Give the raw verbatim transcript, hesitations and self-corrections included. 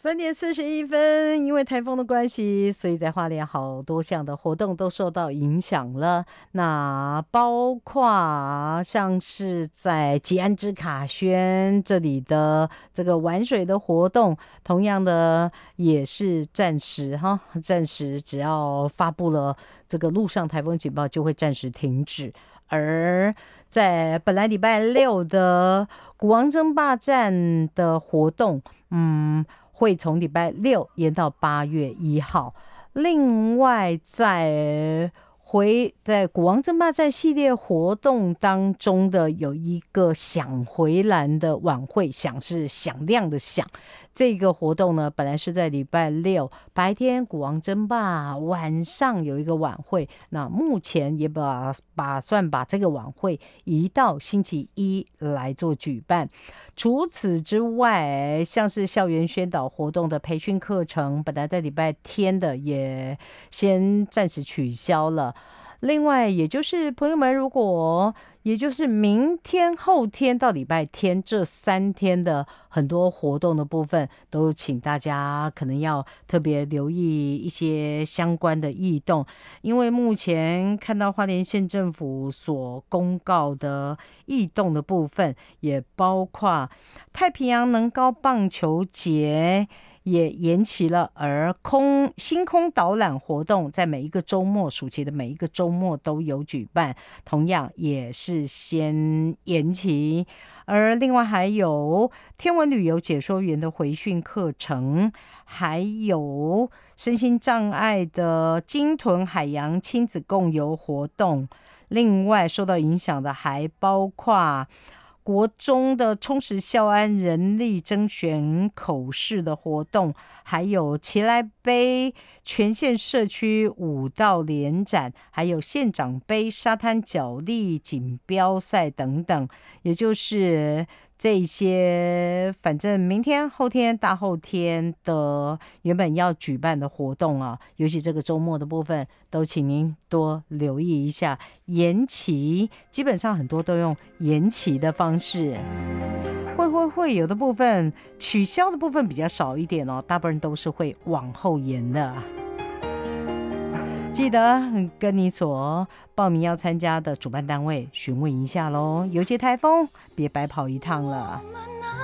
三点四十一分，因为台风的关系，所以在花莲好多项的活动都受到影响了。那包括像是在吉安之卡轩这里的这个玩水的活动，同样的也是暂时哈，暂时只要发布了这个陆上台风警报，就会暂时停止。而在本来礼拜六的古王争霸战的活动，嗯。会从礼拜六延到八月一号。另外，在回在古王争霸战系列活动当中的有一个响回蓝的晚会，响是响亮的响。这个活动呢，本来是在礼拜六白天古王争霸，晚上有一个晚会。那目前也把打算把这个晚会移到星期一来做举办。除此之外，像是校园宣导活动的培训课程，本来在礼拜天的也先暂时取消了。另外，也就是朋友们，如果也就是明天、后天到礼拜天这三天的很多活动的部分，都请大家可能要特别留意一些相关的异动，因为目前看到花莲县政府所公告的异动的部分，也包括太平洋能高棒球节也延期了，而空星空导览活动在每一个周末，暑期的每一个周末都有举办，同样也是先延期。而另外还有天文旅游解说员的回训课程，还有身心障碍的鲸豚海洋亲子共游活动。另外受到影响的还包括国中的充实校安人力甄选口试的活动，还有奇来杯全县社区舞蹈联展，还有县长杯沙滩角力锦标赛等等，也就是这些反正明天、后天、大后天的原本要举办的活动啊，尤其这个周末的部分，都请您多留意一下。延期基本上很多都用延期的方式，会会会有的部分取消的部分比较少一点哦，大部分都是会往后延的。记得跟你所报名要参加的主办单位询问一下咯，有些台风别白跑一趟了。